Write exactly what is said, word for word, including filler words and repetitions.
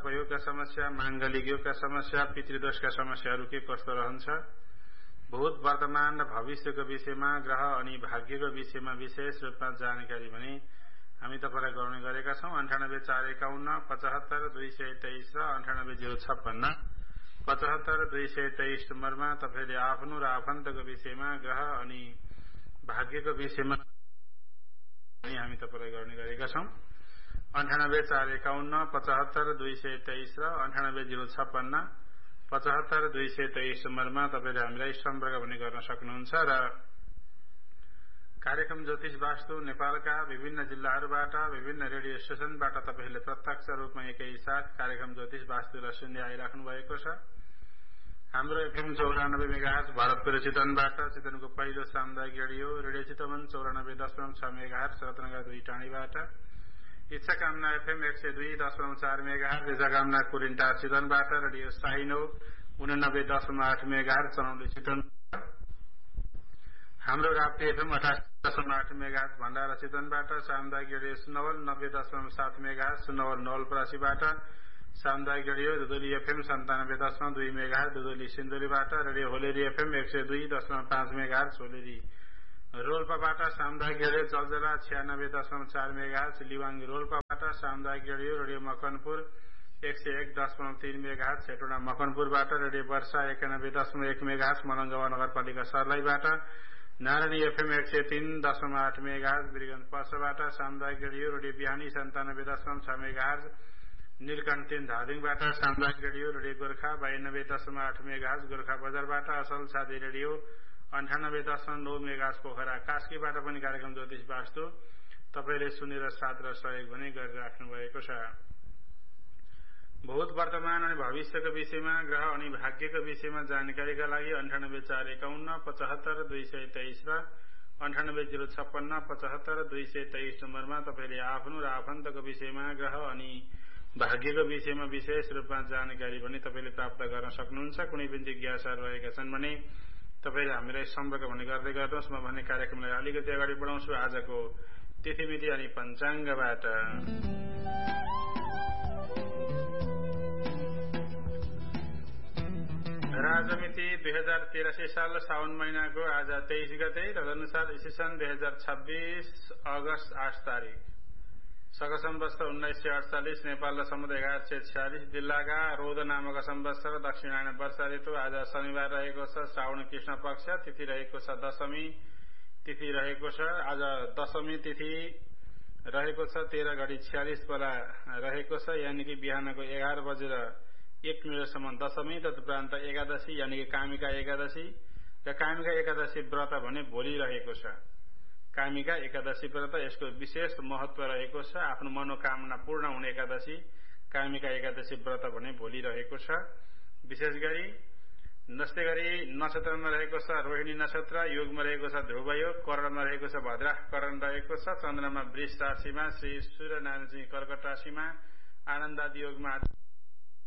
सर्पयोगका समस्या, मांगलिक योगका समस्या, पितृदोषका समस्याहरू के कस्तो रहन्छ, भूत वर्तमान र भविष्यको विषयमा, ग्रह अनि भाग्यको विषयमा विशेष रूपमा जानकारी भने हामी तपाईलाई गराउने गरेका छौं। अन्ठानब्बे चार एकाउन्न पचहत्तर दुई सय तेइस र अन्ठानब्बे जिरो छप्पन्न पचहत्तर दुई सय तेइस नम्बरमा तपाईले आफ्नो र आफन्तको विषयमा, ग्रह अनि भाग्यको विषयमा हामी तपाईलाई गराउने गरेका छौं। अन्ठानब्बे चार एकाउन्न पचहत्तर दुई सय तेइस र अन्ठानब्बे जिरो छप्पन्न पचहत्तर दुई सय तेइस नम्बरमा तपाईले हामीलाई सम्पर्क पनि गर्न सक्नुहुन्छ। र कार्यक्रम ज्योतिष वास्तु नेपालका विभिन्न जिल्लाहरूबाट, विभिन्न रेडियो स्टेशनबाट तपाईहरूले प्रत्यक्ष रूपमा एकैसाथ कार्यक्रम ज्योतिष वास्तुलाई सुन्दै आइराख्नु भएको छ। हाम्रो एफएम चौरानब्बे मेगाहर्ज भरतपुर चितवनबाट, चितवनको पहिलो सामुदायिक रेडियो रेडियो चितवन चौरानब्बे दशमलव छ मेगाहर्ज रत्नगर दुई टाढीबाट, इच्छा कामना एफएम एक सय दुई दशमलव चार मेगाहर्ज इच्छा कामना कुरिन्टार चितवनबाट, रेडियो साइनो उनानब्बे दशमलव आठ मेगाहर्ज चनौली चितवन, हाम्रो राप्ती एफएम अठासी दशमलव आठ मेगाहर्ज भण्डारा चितवनबाट, सामुदायिक रेडियो सुनवल नब्बे दशमलव सात मेगाहर्ज सुनवल नवलपरासीबाट, सामुदायिक रेडियो दुधुली एफएम सन्तानब्बे दशमलव दुई मेगाहर्ज दुधुली सिन्धुलीबाट, रेडियो होलेरी एफएम एक सय दुई दशमलव पाँच मेगाहर्ज होलेरी रोल्पाबाट, सामुदायिक रेडियो जलजरा छियानब्बे दशमलव चार मेगाहर्ज लिवाङ रोल्पाबाट, सामुदायिक रेडियो रेडियो मकनपुर एक सय एक दशमलव तीन मेगाहर्ज हेटोडा मकनपुरबाट, रेडियो वर्षा एकानब्बे दशमलव एक मेगाहर्ज मलङ्गवा नगरपालिका सर्लाहीबाट, नारायणी एफएम एक सय तीन दशमलव आठ मेगाहर्ज वीरगञ्ज पर्साबाट, सामुदायिक रेडियो रेडियो बिहानी सन्तानब्बे दशमलव छ मेगाहर्ज नीलकण्ठ तीन धादिङबाट, सामुदायिक रेडियो रेडियो गोर्खा बयानब्बे दशमलव आठ मेगाहर्ज गोर्खा बजारबाट, असल साथी रेडियो अन्ठानब्बे दशमलव नौ मेगाहर्ज पोखरा कास्कीबाट पनि कार्यक्रम ज्योतिष वास्तु तपाईले सुनेर साथ र सहयोग पनि गरिराख्नु भएको छ। भूत वर्तमान अनि भविष्यको विषयमा, ग्रह अनि भाग्यको विषयमा जानकारीका लागि अन्ठानब्बे चार एकाउन्न पचहत्तर दुई सय तेइस र अन्ठानब्बे जिरो छप्पन्न पचहत्तर दुई सय तेइस नम्बरमा तपाईले आफ्नो र आफन्तको विषयमा, ग्रह अनि भाग्यको विषयमा विशेष रूपमा जानकारी पनि तपाईले प्राप्त गर्न सक्नुहुन्छ। कुनै पनि जिज्ञासाहरू रहेका छन् भने तपाईले हामीलाई सम्पर्क भने गर्दै गर्नुहोस्। म भन्ने कार्यक्रमलाई अलिकति अगाडि बढाउँछु आजको तिथिमिति अनि पञ्चाङ्गबाट। राजमिति दुई हजार तेरासी साल साउन महिनाको आज तेइस गते, तदनुसार इस्वीसन दुई हजार छब्बीस अगस्त आठ तारिक, शक सम्वत्सर उन्नाइस सय अडचालिस, नेपाल र समुदाय एघार सय छयालिस जिल्लाका रोध नामक सम्वत्सर दक्षिणायन वर्षा ऋतु आज शनिबार रहेको छ। श्रावण कृष्ण पक्ष, तिथि रहेको छ दशमी तिथि रहेको छ। आज दशमी तिथि रहेको छ तेह्र घडी छयालिस बेला रहेको छ, यानि कि बिहानको एघार बजेर एक मिनटसम्म दशमी। तदुपरान्त एकादशी यानि कि कामिका एकादशी र कामिका एकादशी व्रत भने भोलि रहेको छ। कामिका एकादशी व्रत यसको विशेष महत्व रहेको छ। आफ्नो मनोकामना पूर्ण हुने एकादशी कामिका एकादशी व्रत भने भोलि रहेको छ। विशेष गरी नस्तै गरी नक्षत्रमा रहेको छ रोहिणी नक्षत्र, योगमा रहेको छ ध्रुव योग, करणमा रहेको छ भद्राह करण रहेको छ। चन्द्रमा वृष राशिमा, श्री सूर्यनारायण सिंह कर्कट राशिमा, आनन्दादि योगमा